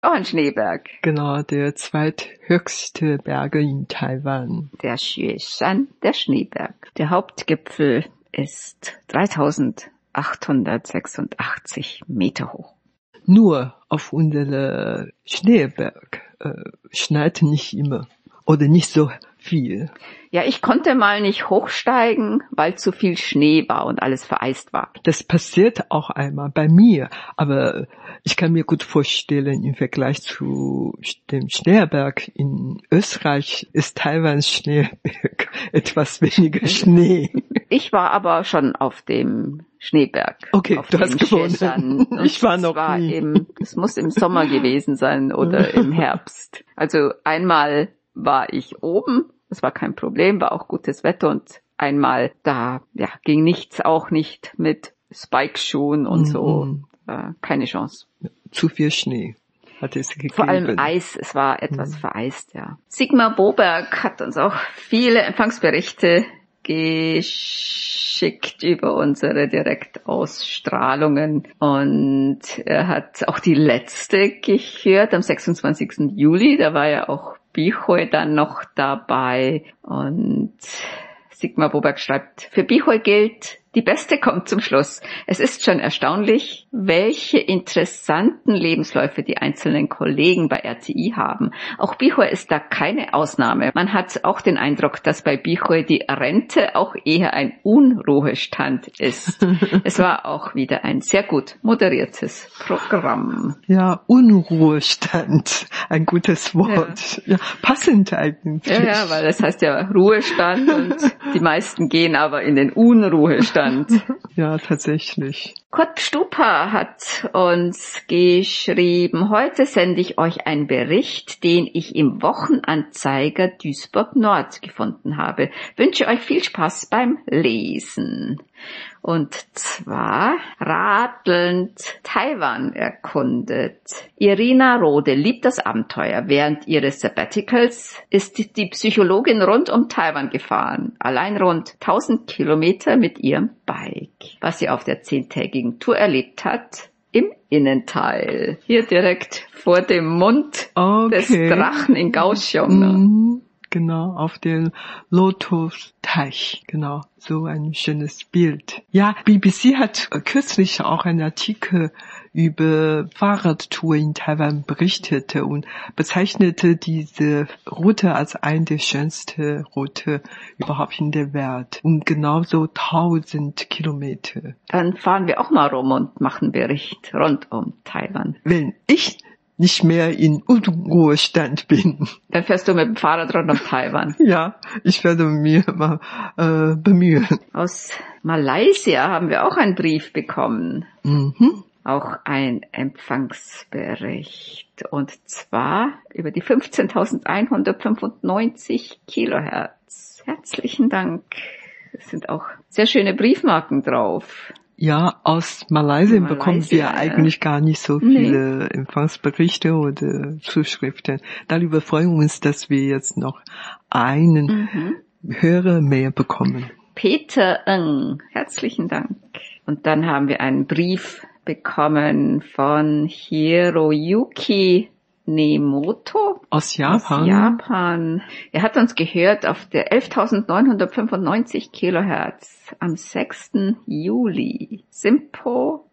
Auch ein Schneeberg. Genau, der zweithöchste Berg in Taiwan. Der Xueshan, der Schneeberg. Der Hauptgipfel ist 3886 Meter hoch. Nur auf unserem Schneeberg schneit nicht immer oder nicht so viel. Ja, ich konnte mal nicht hochsteigen, weil zu viel Schnee war und alles vereist war. Das passiert auch einmal bei mir, aber ich kann mir gut vorstellen, im Vergleich zu dem Schneeberg in Österreich ist Taiwans Schneeberg etwas weniger Schnee. Ich war aber schon auf dem Schneeberg. Okay, auf du hast gewonnen. Ich war noch nie. Es muss im Sommer gewesen sein oder im Herbst. Also einmal war ich oben, das war kein Problem, war auch gutes Wetter und einmal da ging nichts, auch nicht mit Spike-Schuhen und so. Keine Chance. Zu viel Schnee hat es gegeben. Vor allem Eis, es war etwas vereist, ja. Sigmar Boberg hat uns auch viele Empfangsberichte geschickt über unsere Direktausstrahlungen und er hat auch die letzte gehört am 26. Juli, da war ja auch Bichoy dann noch dabei und Sigmar Boberg schreibt, für Bichoy gilt, die Beste kommt zum Schluss. Es ist schon erstaunlich, welche interessanten Lebensläufe die einzelnen Kollegen bei RTI haben. Auch Bichoy ist da keine Ausnahme. Man hat auch den Eindruck, dass bei Bichoy die Rente auch eher ein Unruhestand ist. Es war auch wieder ein sehr gut moderiertes Programm. Ja, Unruhestand, ein gutes Wort. Ja, passend eigentlich. Ja, weil das heißt ja Ruhestand und die meisten gehen aber in den Unruhestand. Ja, tatsächlich. Kurt Stupa hat uns geschrieben, heute sende ich euch einen Bericht, den ich im Wochenanzeiger Duisburg Nord gefunden habe. Wünsche euch viel Spaß beim Lesen. Und zwar radelnd Taiwan erkundet. Irina Rode liebt das Abenteuer. Während ihres Sabbaticals ist die Psychologin rund um Taiwan gefahren. Allein rund 1000 Kilometer mit ihrem Bike. Was sie auf der 10-tägigen Tour erlebt hat, im Innenteil. Hier direkt vor dem Mund des Drachen in Kaohsiung. Genau, auf dem Lotusteich. Genau, so ein schönes Bild. Ja, BBC hat kürzlich auch einen Artikel über Fahrradtour in Taiwan berichtete und bezeichnete diese Route als eine der schönsten Route überhaupt in der Welt. Und genauso 1000 Kilometer. Dann fahren wir auch mal rum und machen Bericht rund um Taiwan. Wenn ich nicht mehr in Unruhestand bin. Dann fährst du mit dem Fahrrad rund um Taiwan. Ja, ich werde mir mal bemühen. Aus Malaysia haben wir auch einen Brief bekommen. Auch ein Empfangsbericht. Und zwar über die 15.195 Kilohertz. Herzlichen Dank. Es sind auch sehr schöne Briefmarken drauf. Ja, aus Malaysia bekommen wir eigentlich gar nicht so viele Empfangsberichte oder Zuschriften. Darüber freuen wir uns, dass wir jetzt noch einen Hörer mehr bekommen. Peter Ng, herzlichen Dank. Und dann haben wir einen Brief bekommen von Hiroyuki Nemoto aus Japan. Er hat uns gehört auf der 11.995 Kilohertz am 6. Juli. Simpo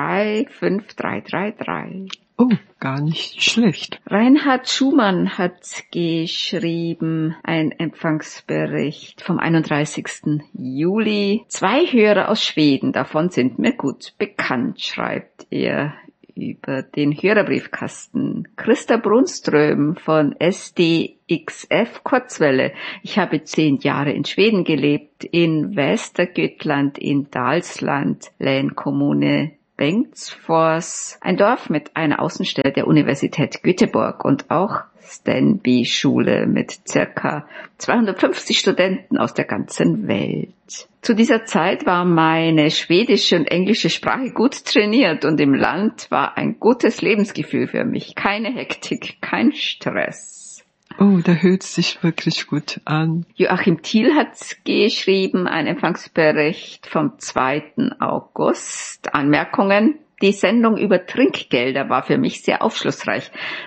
35333. Oh, gar nicht schlecht. Reinhard Schumann hat geschrieben, ein Empfangsbericht vom 31. Juli. 2 Hörer aus Schweden, davon sind mir gut bekannt, schreibt er über den Hörerbriefkasten. Christa Brunström von SDXF Kurzwelle. Ich habe 10 Jahre in Schweden gelebt, in Västergötland, in Dalsland, Länkommune Bengtsfors, ein Dorf mit einer Außenstelle der Universität Göteborg und auch Stenby-Schule mit circa 250 Studenten aus der ganzen Welt. Zu dieser Zeit war meine schwedische und englische Sprache gut trainiert und im Land war ein gutes Lebensgefühl für mich. Keine Hektik, kein Stress. Oh, da hört sich wirklich gut an. Joachim Thiel hat geschrieben, ein Empfangsbericht vom 2. August. Anmerkungen. Die Sendung über Trinkgelder war für mich sehr aufschlussreich.